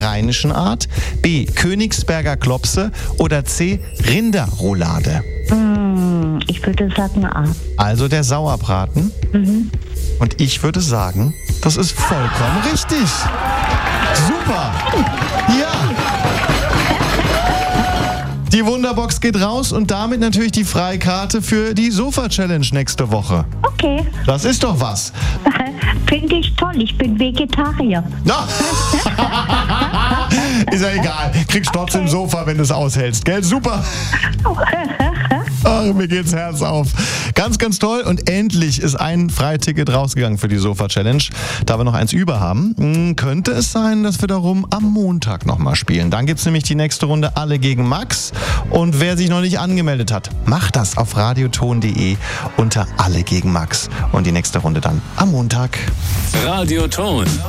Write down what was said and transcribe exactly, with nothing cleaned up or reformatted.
rheinischen Art, B. Königsberger Klopse oder C. Rinderroulade? Hm, ich würde sagen A. Also der Sauerbraten. Mhm. Und ich würde sagen, das ist vollkommen richtig. Super. Ja. Die Wunderbox geht raus und damit natürlich die Freikarte für die Sofa-Challenge nächste Woche. Okay. Das ist doch was. Finde ich toll, ich bin Vegetarier. Na. Ist ja egal. Kriegst trotzdem Okay. Sofa, wenn du es aushältst, gell? Super. Ach, mir geht's Herz auf. Ganz, ganz toll. Und endlich ist ein Freiticket rausgegangen für die Sofa-Challenge. Da wir noch eins über haben, mh, könnte es sein, dass wir darum am Montag nochmal spielen. Dann gibt's nämlich die nächste Runde Alle gegen Max. Und wer sich noch nicht angemeldet hat, macht das auf radioton punkt de unter Alle gegen Max. Und die nächste Runde dann am Montag. Radioton.